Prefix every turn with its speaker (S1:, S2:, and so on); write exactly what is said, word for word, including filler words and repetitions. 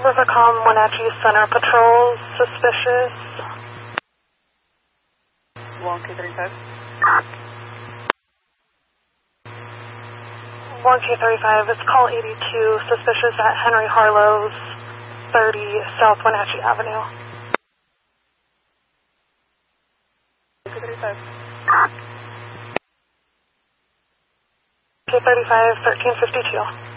S1: Rivercom Wenatchee Center Patrol, suspicious.
S2: one K thirty-five.
S1: one K thirty-five, it's call eighty-two, suspicious at Henry Harlow's, thirty South Wenatchee Avenue.
S2: K thirty-five.
S1: K thirty-five, thirteen fifty-two.